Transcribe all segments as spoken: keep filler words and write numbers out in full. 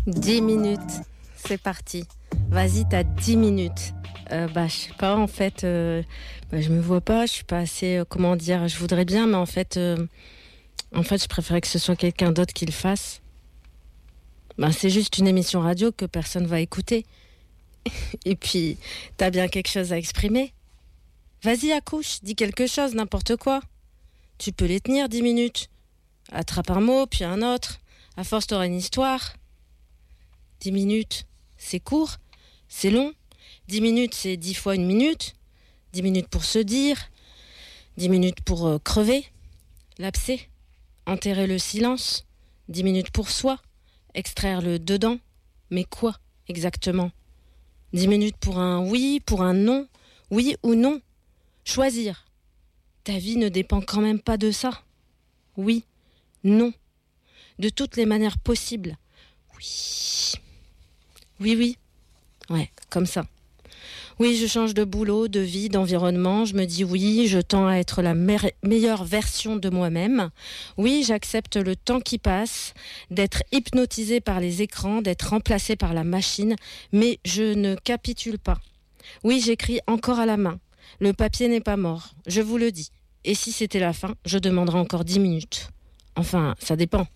dix minutes, c'est parti. Vas-y, t'as dix minutes. Euh, bah, je sais pas, en fait, euh, bah, je me vois pas, je suis pas assez, euh, comment dire, je voudrais bien, mais en fait, euh, en fait, je préférais que ce soit quelqu'un d'autre qui le fasse. Bah, c'est juste une émission radio que personne va écouter. Et puis, t'as bien quelque chose à exprimer. Vas-y, accouche, dis quelque chose, n'importe quoi. Tu peux les tenir dix minutes. Attrape un mot, puis un autre. À force, t'auras une histoire. Dix minutes, c'est court, c'est long. Dix minutes, c'est dix fois une minute. Dix minutes pour se dire. Dix minutes pour euh, crever, lapser, enterrer le silence. Dix minutes pour soi, extraire le dedans. Mais quoi, exactement? Dix minutes pour un oui, pour un non. Oui ou non. Choisir. Ta vie ne dépend quand même pas de ça. Oui, non. De toutes les manières possibles. Oui. Oui, oui. Ouais, comme ça. Oui, je change de boulot, de vie, d'environnement. Je me dis oui, je tends à être la me- meilleure version de moi-même. Oui, j'accepte le temps qui passe, d'être hypnotisée par les écrans, d'être remplacée par la machine. Mais je ne capitule pas. Oui, j'écris encore à la main. Le papier n'est pas mort, je vous le dis. Et si c'était la fin, je demanderais encore dix minutes. Enfin, ça dépend.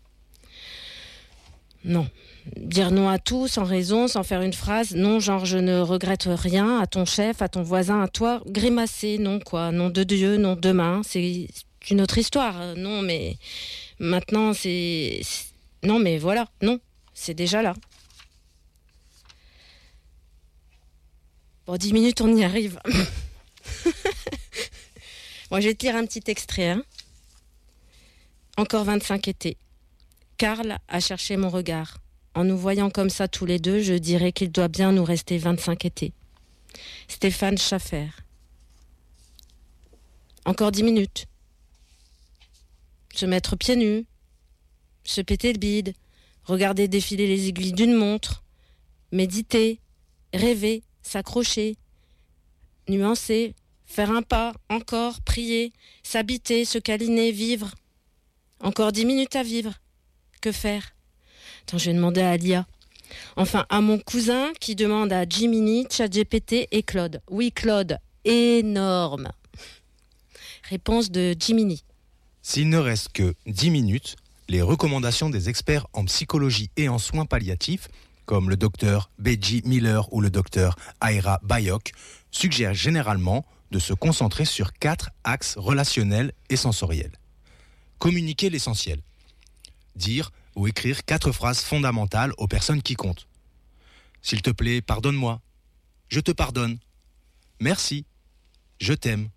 Non. Dire non à tout, sans raison, sans faire une phrase. Non, genre je ne regrette rien, à ton chef, à ton voisin, à toi. Grimacer, non quoi. Non de Dieu, non demain. C'est une autre histoire. Non, mais maintenant, c'est... c'est... Non, mais voilà, non. C'est déjà là. Bon, dix minutes, on y arrive. Bon, je vais te lire un petit extrait. Hein. Encore vingt-cinq étés. Karl a cherché mon regard. En nous voyant comme ça tous les deux, je dirais qu'il doit bien nous rester vingt-cinq étés. Stéphane Schaffer. Encore dix minutes. Se mettre pieds nus. Se péter le bide. Regarder défiler les aiguilles d'une montre. Méditer. Rêver. S'accrocher. Nuancer. Faire un pas. Encore. Prier. S'habiter. Se câliner. Vivre. Encore dix minutes à vivre. Que faire? Attends, je vais demander à Alia. Enfin, à mon cousin qui demande à Jiminy, ChatGPT et Claude. Oui, Claude, énorme. Réponse de Jiminy. S'il ne reste que dix minutes, les recommandations des experts en psychologie et en soins palliatifs, comme le docteur Beji Miller ou le docteur Aira Bayok, suggèrent généralement de se concentrer sur quatre axes relationnels et sensoriels. Communiquer l'essentiel. Dire ou écrire quatre phrases fondamentales aux personnes qui comptent. S'il te plaît, pardonne-moi. Je te pardonne. Merci. Je t'aime.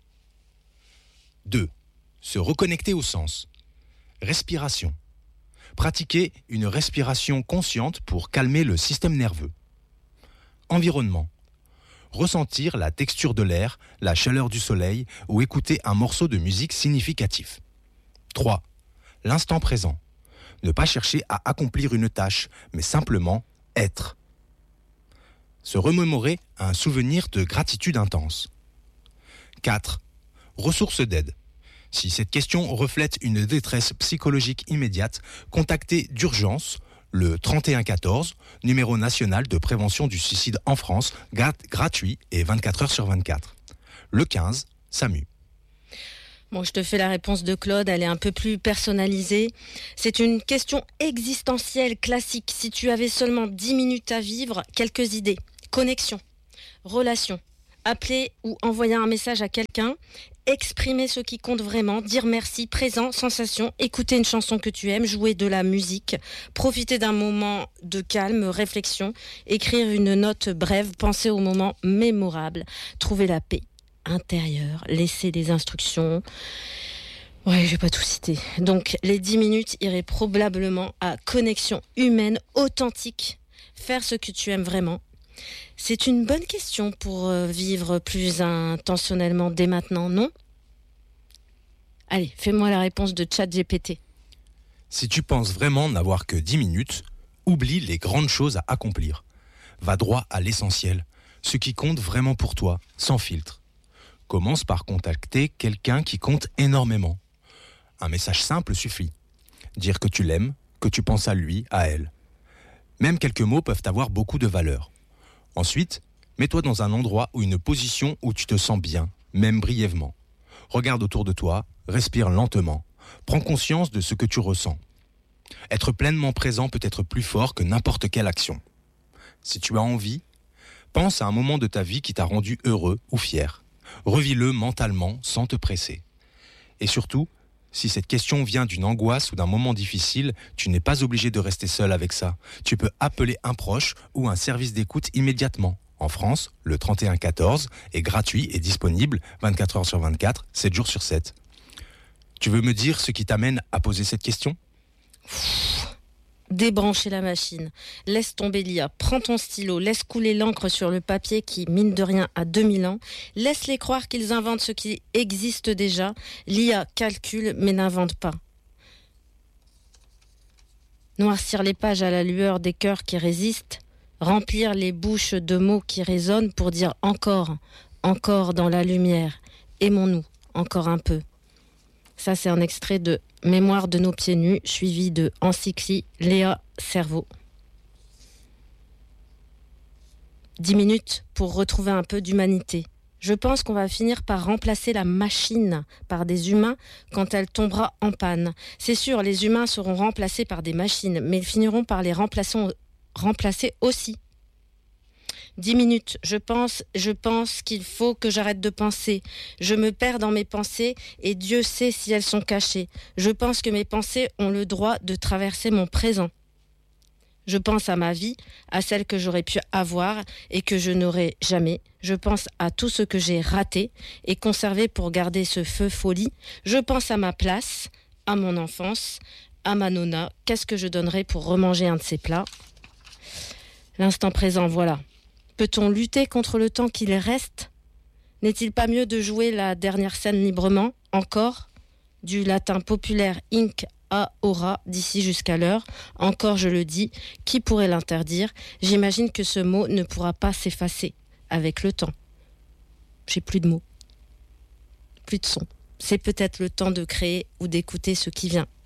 deux. Se reconnecter au sens. Respiration. Pratiquer une respiration consciente pour calmer le système nerveux. Environnement. Ressentir la texture de l'air, la chaleur du soleil ou écouter un morceau de musique significatif. trois. L'instant présent. Ne pas chercher à accomplir une tâche, mais simplement être. Se remémorer un souvenir de gratitude intense. quatre. Ressources d'aide. Si cette question reflète une détresse psychologique immédiate, contactez d'urgence le trente et un quatorze, numéro national de prévention du suicide en France, grat- gratuit et vingt-quatre heures sur vingt-quatre. Le quinze, SAMU. Bon, je te fais la réponse de Claude, elle est un peu plus personnalisée. C'est une question existentielle classique. Si tu avais seulement dix minutes à vivre, quelques idées. Connexion, relation, appeler ou envoyer un message à quelqu'un, exprimer ce qui compte vraiment, dire merci, présent, sensation, écouter une chanson que tu aimes, jouer de la musique, profiter d'un moment de calme, réflexion, écrire une note brève, penser au moment mémorable, trouver la paix intérieure, laisser des instructions. Ouais, je vais pas tout citer. Donc, les dix minutes iraient probablement à connexion humaine authentique. Faire ce que tu aimes vraiment. C'est une bonne question pour vivre plus intentionnellement dès maintenant, non? Allez, fais-moi la réponse de ChatGPT. Si tu penses vraiment n'avoir que dix minutes, oublie les grandes choses à accomplir. Va droit à l'essentiel, ce qui compte vraiment pour toi, sans filtre. Commence par contacter quelqu'un qui compte énormément. Un message simple suffit. Dire que tu l'aimes, que tu penses à lui, à elle. Même quelques mots peuvent avoir beaucoup de valeur. Ensuite, mets-toi dans un endroit ou une position où tu te sens bien, même brièvement. Regarde autour de toi, respire lentement. Prends conscience de ce que tu ressens. Être pleinement présent peut être plus fort que n'importe quelle action. Si tu as envie, pense à un moment de ta vie qui t'a rendu heureux ou fier. Revis-le mentalement sans te presser. Et surtout, si cette question vient d'une angoisse ou d'un moment difficile, tu n'es pas obligé de rester seul avec ça. Tu peux appeler un proche ou un service d'écoute immédiatement. En France, le trente et un quatorze est gratuit et disponible vingt-quatre heures sur vingt-quatre, sept jours sur sept. Tu veux me dire ce qui t'amène à poser cette question ? Débrancher la machine, laisse tomber l'I A, prends ton stylo, laisse couler l'encre sur le papier qui, mine de rien, a deux mille ans, laisse-les croire qu'ils inventent ce qui existe déjà, l'I A calcule mais n'invente pas. Noircir les pages à la lueur des cœurs qui résistent, remplir les bouches de mots qui résonnent pour dire encore, encore dans la lumière, aimons-nous, encore un peu. Ça, c'est un extrait de Mémoire de nos pieds nus, suivi de Encycli Léa Cerveau. Dix minutes pour retrouver un peu d'humanité. Je pense qu'on va finir par remplacer la machine par des humains quand elle tombera en panne. C'est sûr, les humains seront remplacés par des machines, mais ils finiront par les remplacer, remplacer aussi. Dix minutes, je pense, je pense qu'il faut que j'arrête de penser. Je me perds dans mes pensées et Dieu sait si elles sont cachées. Je pense que mes pensées ont le droit de traverser mon présent. Je pense à ma vie, à celle que j'aurais pu avoir et que je n'aurai jamais. Je pense à tout ce que j'ai raté et conservé pour garder ce feu folie. Je pense à ma place, à mon enfance, à ma nonna. Qu'est-ce que je donnerais pour remanger un de ces plats ? L'instant présent, voilà. Peut-on lutter contre le temps qu'il reste ? N'est-il pas mieux de jouer la dernière scène librement, encore ? Du latin populaire inc a ora, d'ici jusqu'à l'heure. Encore, je le dis, qui pourrait l'interdire ? J'imagine que ce mot ne pourra pas s'effacer avec le temps. J'ai plus de mots, plus de son. C'est peut-être le temps de créer ou d'écouter ce qui vient.